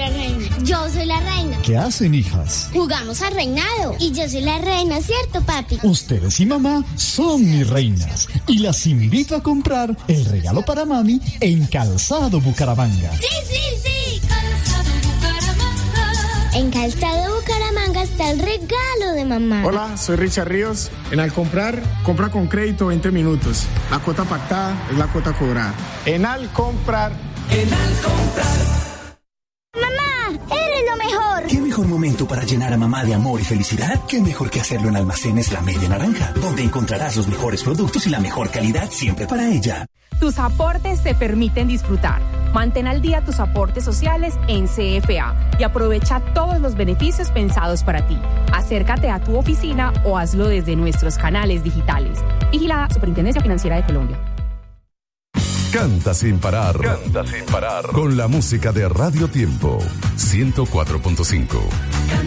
la reina. Yo soy la reina. ¿Qué hacen, hijas? Jugamos al reinado. Y yo soy la reina, ¿cierto, papi? Ustedes y mamá son mis reinas. Y las invito a comprar el regalo para mami en Calzado Bucaramanga. Sí. Calzado Bucaramanga. En Calzado Bucaramanga está el regalo de mamá. Hola, soy Richard Ríos. En Al Comprar, compra con crédito 20 minutos. La cuota pactada es la cuota cobrada. En Al Comprar. Mamá, eres lo mejor. ¿Qué mejor momento para llenar a mamá de amor y felicidad? ¿Qué mejor que hacerlo en Almacenes La Media Naranja, donde encontrarás los mejores productos y la mejor calidad siempre para ella? Tus aportes te permiten disfrutar. Mantén al día tus aportes sociales en CFA y aprovecha todos los beneficios pensados para ti. Acércate a tu oficina o hazlo desde nuestros canales digitales. Vigilada Superintendencia Financiera de Colombia. Canta sin parar. Canta sin parar. Con la música de Radio Tiempo 104.5.